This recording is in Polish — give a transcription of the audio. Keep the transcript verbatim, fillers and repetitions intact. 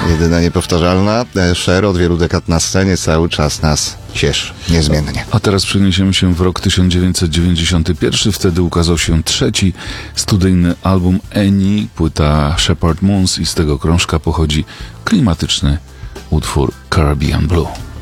jedyna niepowtarzalna. Cher od wielu dekad na scenie cały czas nas cieszy, niezmiennie. A teraz przeniesiemy się w rok tysiąc dziewięćset dziewięćdziesiąty pierwszy. Wtedy ukazał się trzeci studyjny album Annie, płyta Shepherd Moons i z tego krążka pochodzi klimatyczny utwór Caribbean Blue.